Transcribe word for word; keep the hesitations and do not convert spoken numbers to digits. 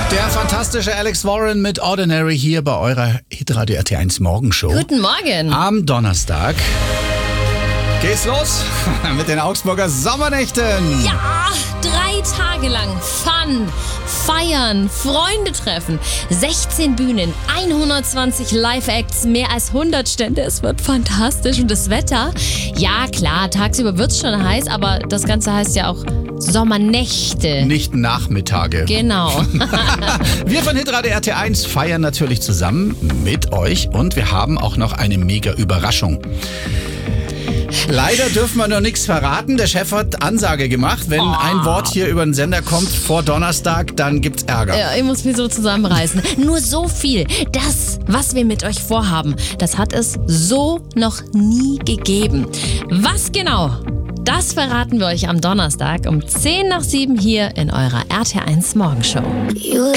Der fantastische Alex Warren mit Ordinary hier bei eurer Hitradio R T eins Morgenshow. Guten Morgen. Am Donnerstag geht's los mit den Augsburger Sommernächten. Ja, drei Tage lang Fun, Feiern, Freunde treffen, sechzehn Bühnen, hundertzwanzig Live-Acts, mehr als hundert Stände. Es wird fantastisch. Und das Wetter? Ja, klar, tagsüber wird's schon heiß, aber das Ganze heißt ja auch Sommernächte. Nicht Nachmittage. Genau. Wir von Hitradio R T eins feiern natürlich zusammen mit euch und wir haben auch noch eine mega Überraschung. Leider dürfen wir noch nichts verraten. Der Chef hat Ansage gemacht. Wenn Oh. ein Wort hier über den Sender kommt vor Donnerstag, dann gibt's Ärger. Ja, ich muss mich so zusammenreißen. Nur so viel. Das, was wir mit euch vorhaben, das hat es so noch nie gegeben. Was genau? Das verraten wir euch am Donnerstag um zehn nach sieben hier in eurer R T eins Morgenshow. You